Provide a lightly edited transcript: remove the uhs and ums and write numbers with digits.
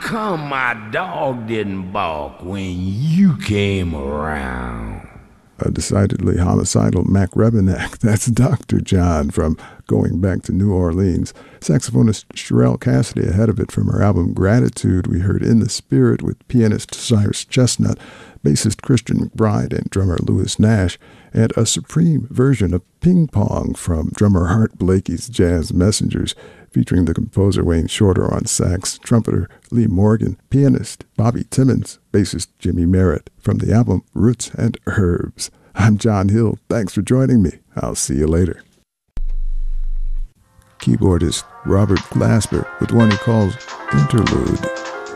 come my dog didn't bark when you came around? A decidedly homicidal Mac Rebenak. That's Dr. John from Going Back to New Orleans. Saxophonist Sherelle Cassidy ahead of it from her album Gratitude. We heard In the Spirit with pianist Cyrus Chestnut, bassist Christian McBride, and drummer Louis Nash, and a supreme version of Ping Pong from drummer Art Blakey's Jazz Messengers, featuring the composer Wayne Shorter on sax, trumpeter Lee Morgan, pianist Bobby Timmons, bassist Jimmy Merritt, from the album Roots and Herbs. I'm John Hill. Thanks for joining me. I'll see you later. Keyboardist Robert Glasper with one he calls Interlude.